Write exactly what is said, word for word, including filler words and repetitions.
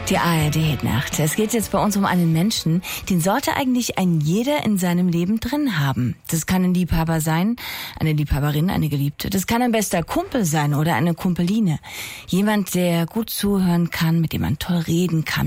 Die A R D-Hitnacht. Es geht jetzt bei uns um einen Menschen, den sollte eigentlich ein jeder in seinem Leben drin haben. Das kann ein Liebhaber sein, eine Liebhaberin, eine Geliebte. Das kann ein bester Kumpel sein oder eine Kumpeline. Jemand, der gut zuhören kann, mit dem man toll reden kann.